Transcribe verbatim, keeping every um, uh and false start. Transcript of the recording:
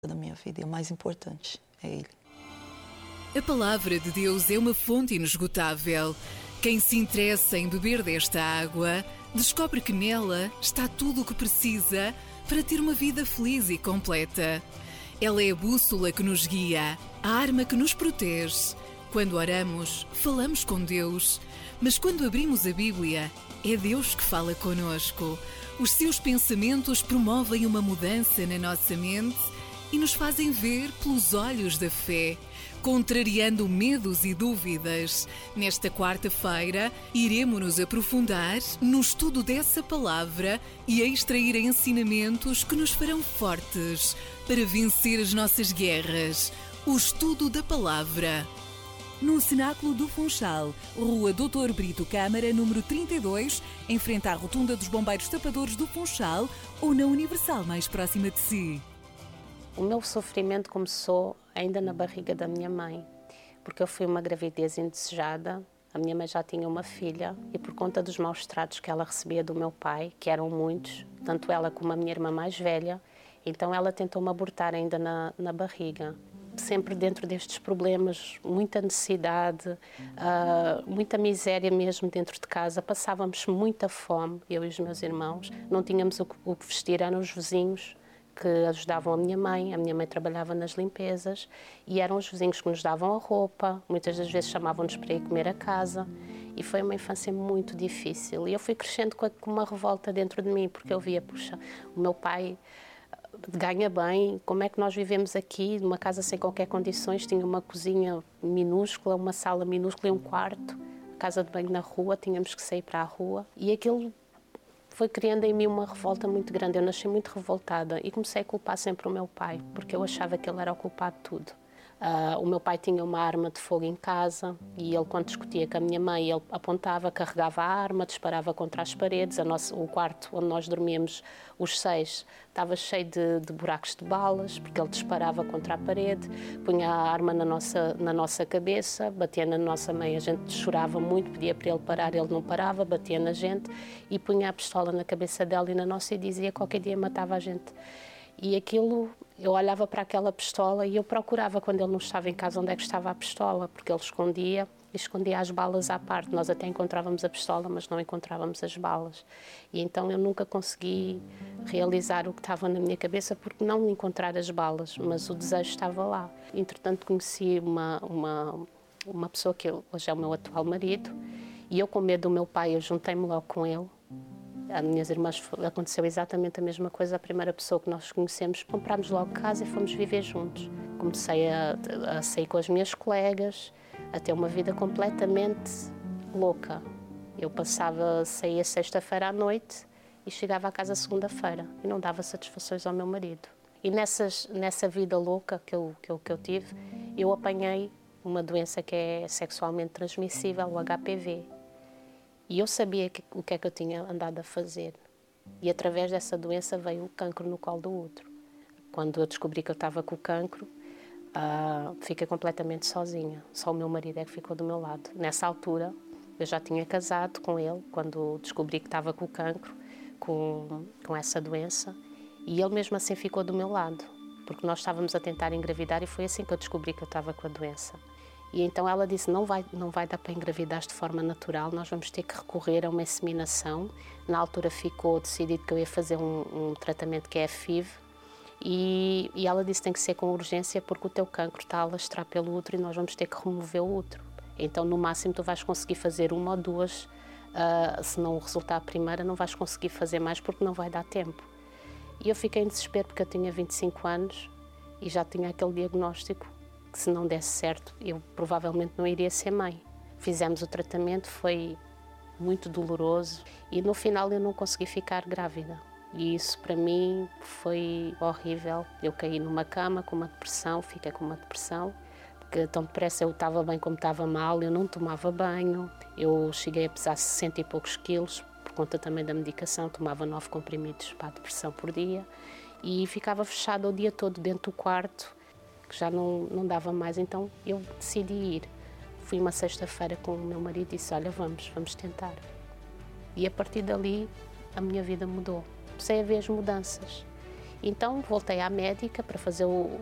da minha vida e o mais importante é Ele. A palavra de Deus é uma fonte inesgotável. Quem se interessa em beber desta água, descobre que nela está tudo o que precisa para ter uma vida feliz e completa. Ela é a bússola que nos guia, a arma que nos protege. Quando oramos, falamos com Deus, mas quando abrimos a Bíblia, é Deus que fala conosco. Os seus pensamentos promovem uma mudança na nossa mente e nos fazem ver pelos olhos da fé, contrariando medos e dúvidas. Nesta quarta-feira, iremos-nos aprofundar no estudo dessa palavra e a extrair ensinamentos que nos farão fortes para vencer as nossas guerras. O estudo da palavra. No Cenáculo do Funchal, Rua doutor Brito Câmara, número trinta e dois, em frente à Rotunda dos Bombeiros Tapadores do Funchal, ou na Universal mais próxima de si. O meu sofrimento começou ainda na barriga da minha mãe, porque eu fui uma gravidez indesejada. A minha mãe já tinha uma filha e por conta dos maus tratos que ela recebia do meu pai, que eram muitos, tanto ela como a minha irmã mais velha, então ela tentou-me abortar ainda na, na barriga. Sempre dentro destes problemas, muita necessidade, uh, muita miséria mesmo dentro de casa. Passávamos muita fome, eu e os meus irmãos. Não tínhamos o que, o que vestir, eram os vizinhos que ajudavam a minha mãe. A minha mãe trabalhava nas limpezas e eram os vizinhos que nos davam a roupa. Muitas das vezes chamavam-nos para ir comer a casa. E foi uma infância muito difícil. E eu fui crescendo com uma revolta dentro de mim, porque eu via, puxa, o meu pai ganha bem, como é que nós vivemos aqui numa casa sem qualquer condições? Tinha uma cozinha minúscula, uma sala minúscula e um quarto, casa de banho na rua, tínhamos que sair para a rua e aquilo foi criando em mim uma revolta muito grande. Eu nasci muito revoltada e comecei a culpar sempre o meu pai, porque eu achava que ele era o culpado de tudo. Uh, o meu pai tinha uma arma de fogo em casa e ele, quando discutia com a minha mãe, ele apontava, carregava a arma, disparava contra as paredes. A nossa, o quarto onde nós dormíamos, os seis, estava cheio de, de buracos de balas, porque ele disparava contra a parede, punha a arma na nossa, na nossa cabeça, batia na nossa mãe, a gente chorava muito, pedia para ele parar, ele não parava, batia na gente e punha a pistola na cabeça dela e na nossa e dizia que qualquer dia matava a gente. E aquilo, eu olhava para aquela pistola e eu procurava, quando ele não estava em casa, onde é que estava a pistola, porque ele escondia e escondia as balas à parte. Nós até encontrávamos a pistola, mas não encontrávamos as balas. E então eu nunca consegui realizar o que estava na minha cabeça, porque não encontrar as balas, mas o desejo estava lá. Entretanto, conheci uma, uma, uma pessoa que hoje é o meu atual marido, e eu, com medo do meu pai, eu juntei-me logo com ele. As minhas irmãs, aconteceu exatamente a mesma coisa. A primeira pessoa que nós conhecemos, comprámos logo casa e fomos viver juntos. Comecei a, a sair com as minhas colegas, a ter uma vida completamente louca. Eu passava, saía sexta-feira à noite e chegava à casa segunda-feira e não dava satisfações ao meu marido. E nessas, nessa vida louca que eu, que, eu, que eu tive, eu apanhei uma doença que é sexualmente transmissível, o H P V. E eu sabia que, o que é que eu tinha andado a fazer. E através dessa doença veio o cancro no colo do útero. Quando eu descobri que eu estava com o cancro, uh, fiquei completamente sozinha. Só o meu marido é que ficou do meu lado. Nessa altura, eu já tinha casado com ele, quando descobri que estava com o cancro, com, com essa doença. E ele mesmo assim ficou do meu lado, porque nós estávamos a tentar engravidar e foi assim que eu descobri que eu estava com a doença. E então ela disse, não vai, não vai dar para engravidar de forma natural, nós vamos ter que recorrer a uma inseminação. Na altura ficou decidido que eu ia fazer um, um tratamento que é a F I V, e, e ela disse, tem que ser com urgência porque o teu cancro está a alastrar pelo útero e nós vamos ter que remover o útero. Então, no máximo, tu vais conseguir fazer uma ou duas, uh, se não resultar a primeira, não vais conseguir fazer mais porque não vai dar tempo. E eu fiquei em desespero porque eu tinha vinte e cinco anos e já tinha aquele diagnóstico que se não desse certo, eu provavelmente não iria ser mãe. Fizemos o tratamento, foi muito doloroso e no final eu não consegui ficar grávida. E isso para mim foi horrível. Eu caí numa cama com uma depressão, fiquei com uma depressão, porque tão depressa eu estava bem como estava mal, eu não tomava banho, eu cheguei a pesar sessenta e poucos quilos, por conta também da medicação, tomava nove comprimidos para a depressão por dia e ficava fechada o dia todo dentro do quarto, que já não, não dava mais, então eu decidi ir. Fui uma sexta-feira com o meu marido e disse, olha, vamos, vamos tentar. E a partir dali a minha vida mudou. Comecei a ver as mudanças Então voltei à médica para fazer o,